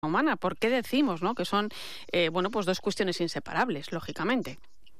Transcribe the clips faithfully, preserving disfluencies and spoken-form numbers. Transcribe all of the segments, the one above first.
humana. ¿Por qué decimos, ¿no?, que son eh, bueno, pues dos cuestiones inseparables, lógicamente?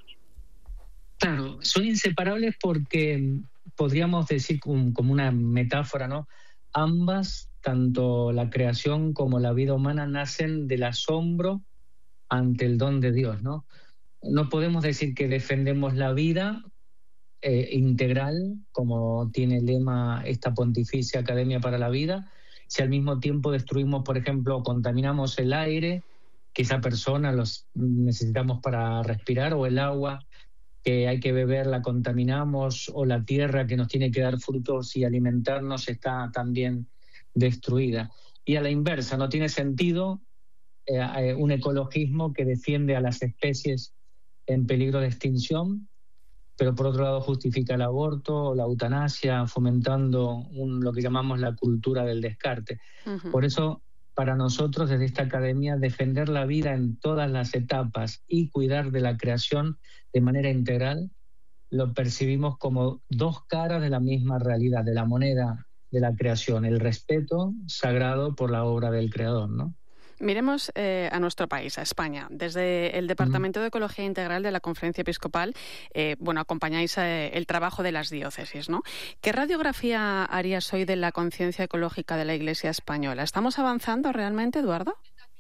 Claro, son inseparables porque podríamos decir como, como una metáfora, ¿no? Ambas, tanto la creación como la vida humana, nacen del asombro ante el don de Dios, ¿no? No podemos decir que defendemos la vida eh, integral, como tiene el lema esta Pontificia Academia para la Vida, si al mismo tiempo destruimos, por ejemplo, contaminamos el aire que esa persona los necesitamos para respirar, o el agua que hay que beber la contaminamos, o la tierra que nos tiene que dar frutos y alimentarnos está también destruida. Y a la inversa, no tiene sentido eh, eh, un ecologismo que defiende a las especies en peligro de extinción, pero por otro lado justifica el aborto, la eutanasia, fomentando un, lo que llamamos la cultura del descarte. Uh-huh. Por eso, para nosotros, desde esta academia, defender la vida en todas las etapas y cuidar de la creación de manera integral, lo percibimos como dos caras de la misma realidad, de la moneda de la creación, el respeto sagrado por la obra del Creador, ¿no? Miremos eh, a nuestro país, a España. Desde el Departamento de Ecología Integral de la Conferencia Episcopal, eh, bueno, acompañáis eh, el trabajo de las diócesis, ¿no? ¿Qué radiografía harías hoy de la conciencia ecológica de la Iglesia española? ¿Estamos avanzando realmente, Eduardo?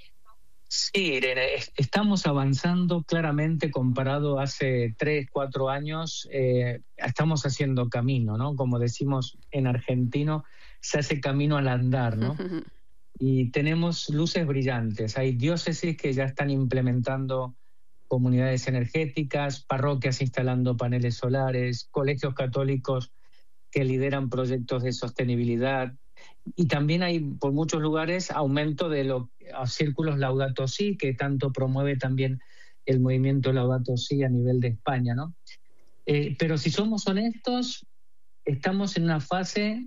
Sí, Irene, estamos avanzando claramente comparado hace tres, cuatro años. Eh, estamos haciendo camino, ¿no? Como decimos en argentino, se hace camino al andar, ¿no? Y tenemos luces brillantes. Hay diócesis que ya están implementando comunidades energéticas, parroquias instalando paneles solares, colegios católicos que lideran proyectos de sostenibilidad. Y también hay, por muchos lugares, aumento de los círculos Laudato Si, que tanto promueve también el movimiento Laudato Si a nivel de España, ¿no? Eh, pero si somos honestos, estamos en una fase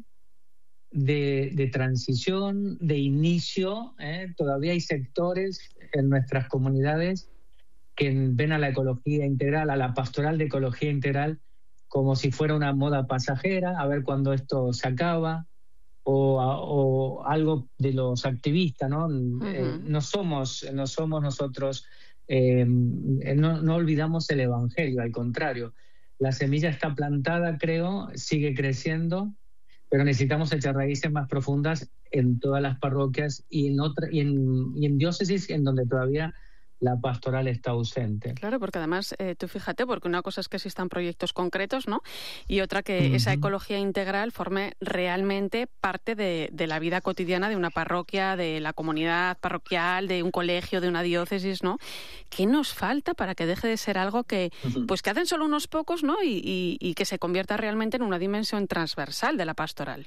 De, de transición, de inicio. ¿eh? Todavía hay sectores en nuestras comunidades que ven a la ecología integral, a la pastoral de ecología integral, como si fuera una moda pasajera, a ver cuándo esto se acaba, o, o algo de los activistas, ¿no? Uh-huh. Eh, no somos, no somos nosotros, eh, no, no olvidamos el Evangelio, al contrario. La semilla está plantada, creo, sigue creciendo, pero necesitamos echar raíces más profundas en todas las parroquias y en, otra, y en, y en diócesis en donde todavía la pastoral está ausente. Claro, porque además, eh, tú fíjate, porque una cosa es que existan proyectos concretos, ¿no? Y otra que uh-huh. esa ecología integral forme realmente parte de, de la vida cotidiana de una parroquia, de la comunidad parroquial, de un colegio, de una diócesis, ¿no? ¿Qué nos falta para que deje de ser algo que, uh-huh. pues que hacen solo unos pocos, ¿no? Y, y, y que se convierta realmente en una dimensión transversal de la pastoral?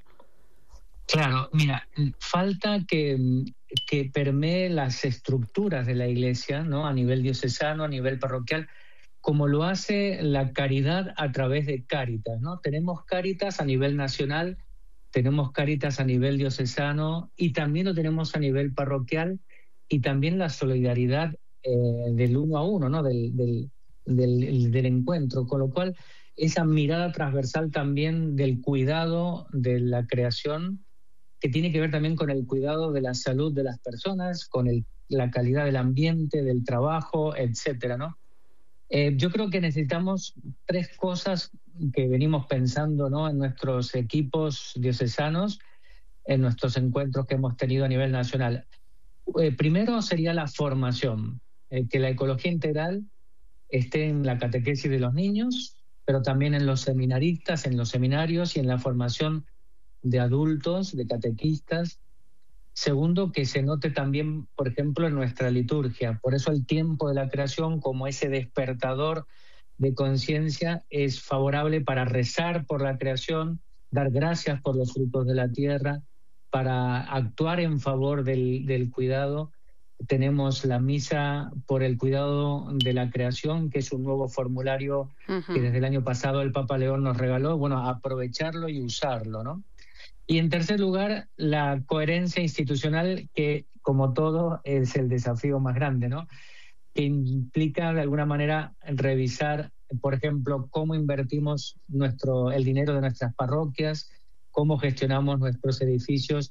Claro, mira, falta que, que permee las estructuras de la Iglesia, ¿no? A nivel diocesano, a nivel parroquial, como lo hace la caridad a través de Cáritas, ¿no? Tenemos Cáritas a nivel nacional, tenemos Cáritas a nivel diocesano y también lo tenemos a nivel parroquial, y también la solidaridad eh, del uno a uno, ¿no? Del, del, del, del encuentro, con lo cual esa mirada transversal también del cuidado de la creación, que tiene que ver también con el cuidado de la salud de las personas, con el, la calidad del ambiente, del trabajo, etcétera, ¿no? Eh, yo creo que necesitamos tres cosas que venimos pensando, ¿no?, en nuestros equipos diocesanos, en nuestros encuentros que hemos tenido a nivel nacional. Eh, primero sería la formación, eh, que la ecología integral esté en la catequesis de los niños, pero también en los seminaristas, en los seminarios y en la formación de adultos, de catequistas. Segundo, que se note también, por ejemplo, en nuestra liturgia. Por eso el tiempo de la creación, como ese despertador de conciencia, es favorable para rezar por la creación, dar gracias por los frutos de la tierra, para actuar en favor del, del cuidado. Tenemos la misa por el cuidado de la creación, que es un nuevo formulario uh-huh. que desde el año pasado el Papa León nos regaló. Bueno, aprovecharlo y usarlo, ¿no? Y en tercer lugar, la coherencia institucional, que como todo es el desafío más grande, ¿no? Que implica de alguna manera revisar, por ejemplo, cómo invertimos nuestro, el dinero de nuestras parroquias, cómo gestionamos nuestros edificios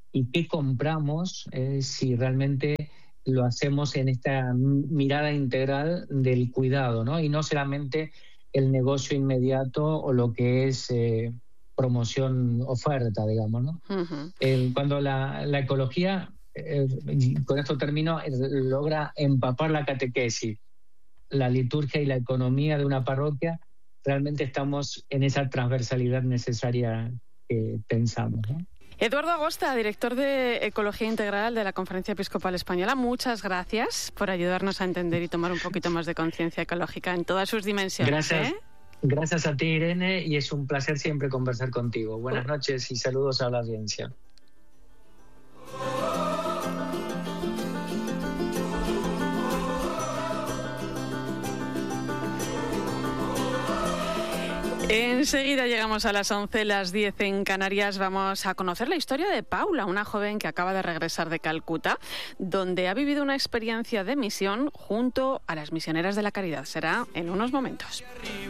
y qué compramos, eh, si realmente lo hacemos en esta mirada integral del cuidado, ¿no? Y no solamente el negocio inmediato o lo que es eh, promoción, oferta, digamos, ¿no? Uh-huh. Eh, cuando la, la ecología, eh, con esto termino, eh, logra empapar la catequesis, la liturgia y la economía de una parroquia, realmente estamos en esa transversalidad necesaria que pensamos, ¿no? Eduardo Agosta, director de Ecología Integral de la Conferencia Episcopal Española, muchas gracias por ayudarnos a entender y tomar un poquito más de conciencia ecológica en todas sus dimensiones. Gracias. ¿eh? Gracias a ti, Irene, y es un placer siempre conversar contigo. Buenas noches y saludos a la audiencia. Enseguida llegamos a las once, las diez en Canarias. Vamos a conocer la historia de Paula, una joven que acaba de regresar de Calcuta, donde ha vivido una experiencia de misión junto a las misioneras de la caridad. Será en unos momentos.